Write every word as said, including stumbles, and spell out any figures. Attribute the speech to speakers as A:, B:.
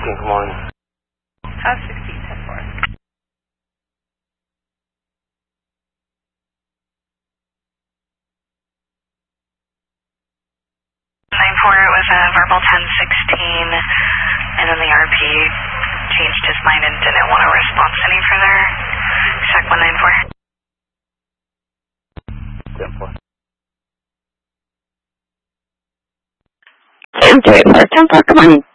A: sixteen, good morning.
B: House sixteen, ten four.
C: nine four, it was a verbal ten sixteen, and then the R P changed his mind and didn't want to respond any further. Check one nine four.
A: ten four.
D: ten three four, ten four, good morning.